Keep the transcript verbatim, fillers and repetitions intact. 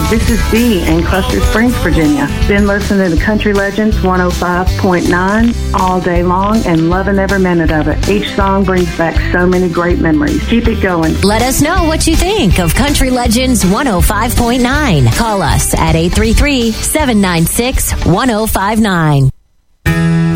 This is Dee in Cluster Springs, Virginia. Been listening to Country Legends one oh five point nine all day long and loving every minute of it. Each song brings back so many great memories. Keep it going. Let us know what you think of Country Legends one oh five point nine. Call us at eight three three, seven nine six, one oh five nine.